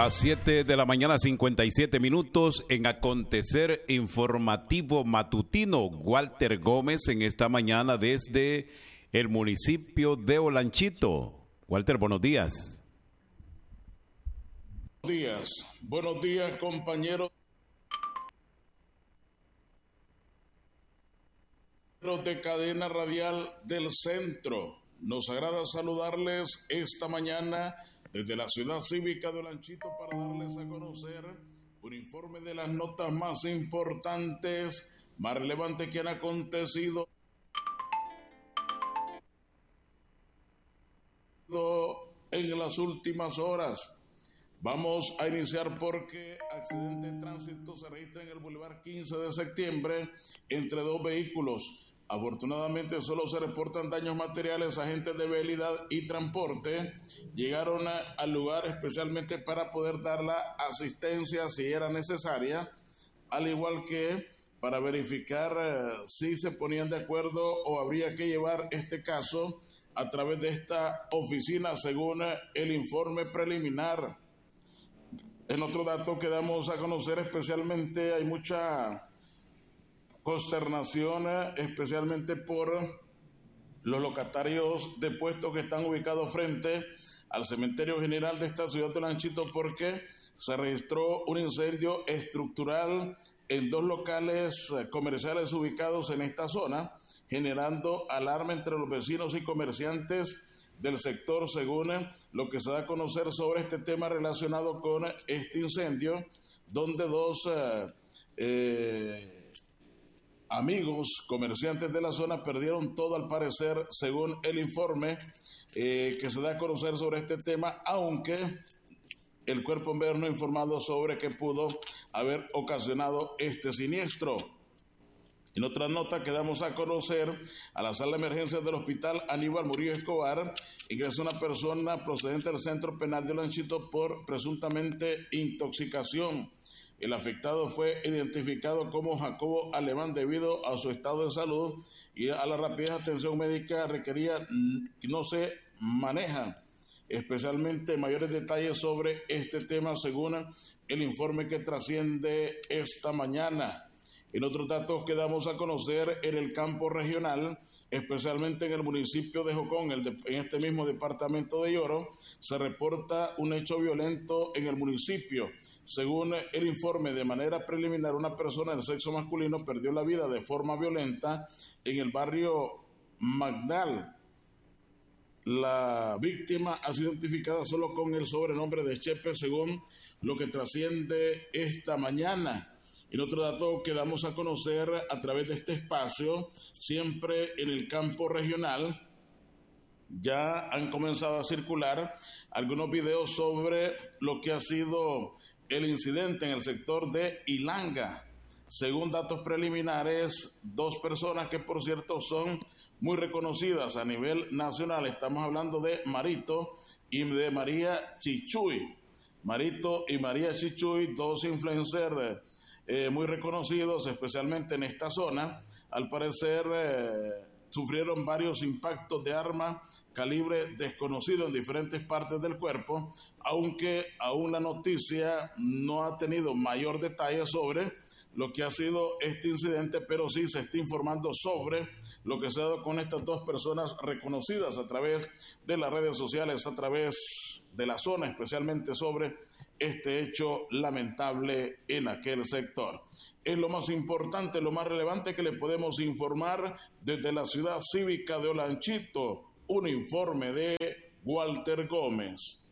las 7 de la mañana, 57 minutos, en Acontecer Informativo Matutino. Walter Gómez en esta mañana desde el municipio de Olanchito. Walter, buenos días. Buenos días, compañeros de Cadena Radial del Centro. Nos agrada saludarles esta mañana desde la ciudad cívica de Olanchito para darles a conocer un informe de las notas más importantes, más relevantes que han acontecido en las últimas horas. Vamos a iniciar porque accidente de tránsito se registra en el Boulevard 15 de septiembre entre dos vehículos. Afortunadamente solo se reportan daños materiales. Agentes de vialidad y transporte llegaron al lugar especialmente para poder dar la asistencia si era necesaria, al igual que para verificar si se ponían de acuerdo o habría que llevar este caso a través de esta oficina según el informe preliminar. En otro dato que damos a conocer, especialmente hay mucha consternación, especialmente por los locatarios de puestos que están ubicados frente al cementerio general de esta ciudad de Olanchito, porque se registró un incendio estructural en dos locales comerciales ubicados en esta zona, generando alarma entre los vecinos y comerciantes del sector, según lo que se da a conocer sobre este tema relacionado con este incendio, donde dos amigos comerciantes de la zona perdieron todo al parecer, según el informe que se da a conocer sobre este tema, aunque el cuerpo bombero no ha informado sobre qué pudo haber ocasionado este siniestro. En otra nota que damos a conocer, a la sala de emergencias del hospital Aníbal Murillo Escobar ingresó una persona procedente del centro penal de Olanchito por presuntamente intoxicación. El afectado fue identificado como Jacobo Alemán debido a su estado de salud y a la rapidez de atención médica requerida no se manejan especialmente mayores detalles sobre este tema según el informe que trasciende esta mañana. En otros datos que damos a conocer, en el campo regional, especialmente en el municipio de Jocón, en este mismo departamento de Lloro, se reporta un hecho violento en el municipio. Según el informe, de manera preliminar, una persona del sexo masculino perdió la vida de forma violenta en el barrio Magdal. La víctima ha sido identificada solo con el sobrenombre de Chepe, según lo que trasciende esta mañana. En otro dato que damos a conocer a través de este espacio, siempre en el campo regional, ya han comenzado a circular algunos videos sobre lo que ha sido el incidente en el sector de Ilanga. Según datos preliminares, dos personas que por cierto son muy reconocidas a nivel nacional, estamos hablando de Marito y de María Chichuy. Marito y María Chichuy, dos influencers muy reconocidos, especialmente en esta zona, al parecer sufrieron varios impactos de arma calibre desconocido en diferentes partes del cuerpo, aunque aún la noticia no ha tenido mayor detalle sobre lo que ha sido este incidente, pero sí se está informando sobre lo que se ha dado con estas dos personas reconocidas a través de las redes sociales, a través de la zona, especialmente sobre este hecho lamentable en aquel sector. Es lo más importante, lo más relevante que le podemos informar desde la ciudad cívica de Olanchito. Un informe de Walter Gómez.